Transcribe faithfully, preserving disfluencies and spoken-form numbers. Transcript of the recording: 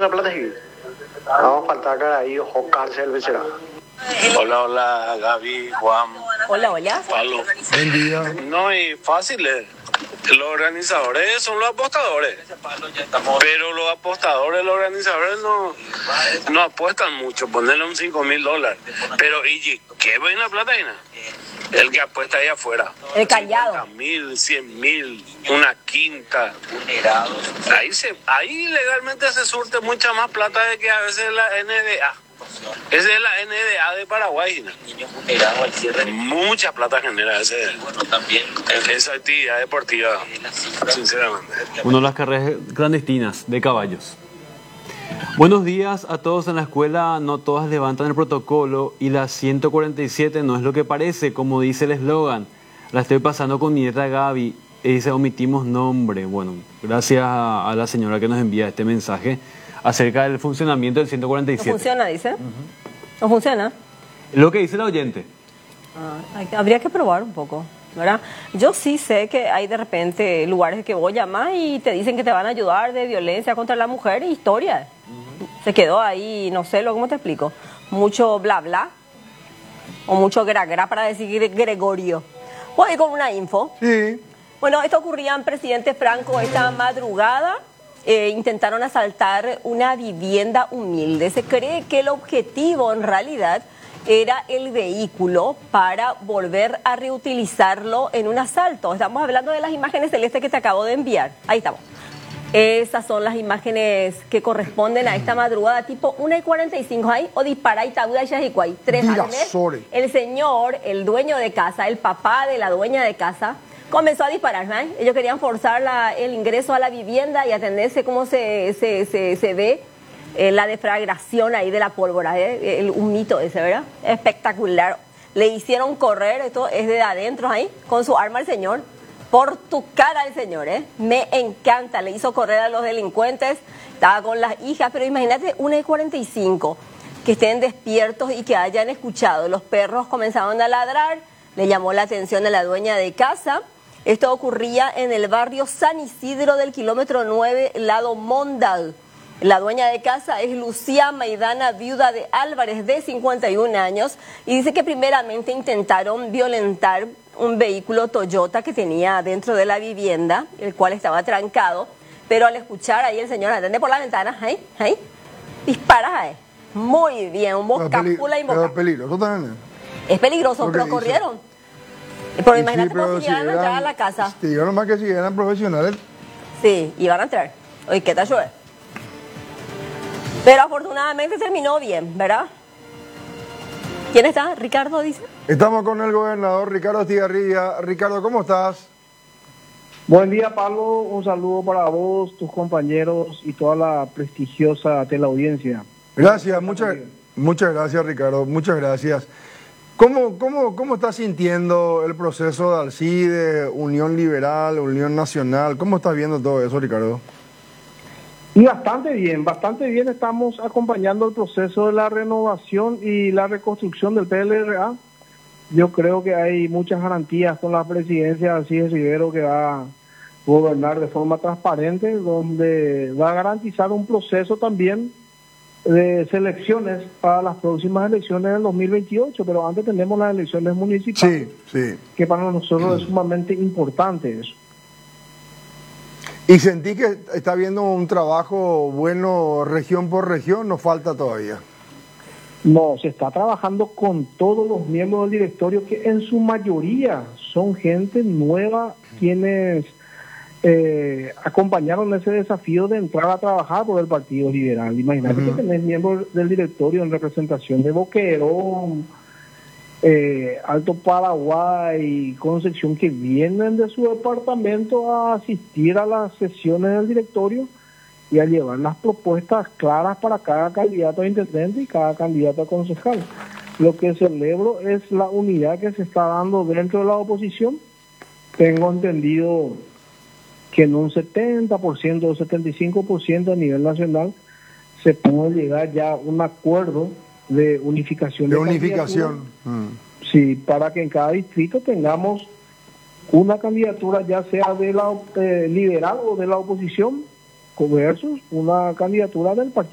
la plata aquí. Vamos a faltar cara ahí, ojo, cárcel, será. Hola, hola, Gaby, Juan. Hola, hola. Pablo. Buen día. No, y fácil, eh. Los organizadores son los apostadores. Pero los apostadores, los organizadores no, no apuestan mucho, ponerle un cinco mil dólares. Pero, ¿y qué buena plata hay? El que apuesta ahí afuera. El callado. cincuenta mil, cien mil, una quinta. Ahí, se, ahí legalmente se surte mucha más plata de que a veces la N D A. Esa es la N D A de Paraguay. Mucha plata genera ese, esa actividad deportiva, sinceramente. Bueno, las carreras clandestinas de caballos. Buenos días a todos en la escuela. No todas levantan el protocolo y la ciento cuarenta y siete no es lo que parece, como dice el eslogan. La estoy pasando con mi nieta Gaby y dice omitimos nombre. Bueno, gracias a la señora que nos envía este mensaje acerca del funcionamiento del ciento cuarenta y siete. ¿No funciona, dice? ¿No funciona? Lo que dice el oyente. Ah, hay, habría que probar un poco, ¿verdad? Yo sí sé que hay de repente lugares que vos llamas y te dicen que te van a ayudar de violencia contra la mujer y historia. Uh-huh. Se quedó ahí, no sé, ¿cómo te explico? Mucho bla bla o mucho gra gra para decir Gregorio. Voy con una info. Sí. Bueno, esto ocurría en Presidente Franco esta madrugada. Eh, intentaron asaltar una vivienda humilde. Se cree que el objetivo en realidad era el vehículo para volver a reutilizarlo en un asalto. Estamos hablando de las imágenes celestes que te acabo de enviar. Ahí estamos. Esas son las imágenes que corresponden a esta madrugada, tipo una y cuarenta y cinco. Ahí, o dispara y tabuda y cuay. Tres años. El señor, el dueño de casa, el papá de la dueña de casa, comenzó a disparar, ¿eh? Ellos querían forzar la, el ingreso a la vivienda y atenderse cómo se, se, se, se ve eh, la deflagración ahí de la pólvora, ¿eh? El humito ese, ¿verdad? Espectacular. Le hicieron correr, esto es de adentro ahí, con su arma al señor, por tu cara al señor, ¿eh? Me encanta, le hizo correr a los delincuentes, estaba con las hijas, pero imagínate, una y cuarenta y cinco, que estén despiertos y que hayan escuchado. Los perros comenzaron a ladrar, le llamó la atención a la dueña de casa. Esto ocurría en el barrio San Isidro del kilómetro nueve, lado Mondal. La dueña de casa es Lucía Maidana, viuda de Álvarez, de cincuenta y un años, y dice que primeramente intentaron violentar un vehículo Toyota que tenía dentro de la vivienda, el cual estaba trancado, pero al escuchar ahí el señor atende por la ventana, ahí, ahí, dispara, ahí. Muy bien, un boscapula y Pero es peligroso también. Es peligroso, pero corrieron. Pero imagínate sí, cómo si llegaran a entrar a la casa. Sí, yo nomás que si eran profesionales. Sí, iban a entrar. Oye, ¿qué tal llueve? Pero afortunadamente terminó bien, ¿verdad? ¿Quién está? ¿Ricardo dice? Estamos con el gobernador Ricardo Estigarribia. Ricardo, ¿cómo estás? Buen día, Pablo. Un saludo para vos, tus compañeros y toda la prestigiosa teleaudiencia. Gracias, muchas, muchas gracias, Ricardo. Muchas gracias. ¿Cómo, cómo, ¿Cómo estás sintiendo el proceso de Alcide, Unión Liberal, Unión Nacional? ¿Cómo estás viendo todo eso, Ricardo? Y bastante bien, bastante bien. Estamos acompañando el proceso de la renovación y la reconstrucción del P L R A. Yo creo que hay muchas garantías con la presidencia de Alcide Rivero, que va a gobernar de forma transparente, donde va a garantizar un proceso también de selecciones para las próximas elecciones del dos mil veintiocho, pero antes tenemos las elecciones municipales, sí, sí. que para nosotros es sumamente importante eso. ¿Y sentí que está habiendo un trabajo bueno región por región? ¿No falta todavía? No, se está trabajando con todos los miembros del directorio, que en su mayoría son gente nueva, quienes Eh, acompañaron ese desafío de entrar a trabajar por el Partido Liberal. Imagínate uh-huh. que tenés miembros del directorio en representación de Boquerón, eh, Alto Paraguay, Concepción, que vienen de su departamento a asistir a las sesiones del directorio y a llevar las propuestas claras para cada candidato a intendente y cada candidato a concejal. Lo que celebro es la unidad que se está dando dentro de la oposición. Tengo entendido que en un setenta por ciento o setenta y cinco por ciento a nivel nacional se pudo llegar ya a un acuerdo de unificación. De, de unificación. Mm. Sí, para que en cada distrito tengamos una candidatura, ya sea de la eh, liberal o de la oposición, versus una candidatura del partido.